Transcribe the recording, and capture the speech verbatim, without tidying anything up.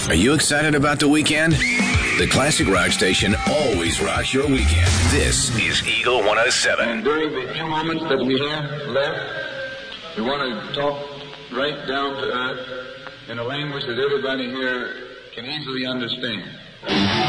Are you excited about the weekend? The Classic Rock Station always rocks your weekend. This is Eagle one oh seven. And during the few moments that we have left, we want to talk right down to earth in a language that everybody here can easily understand.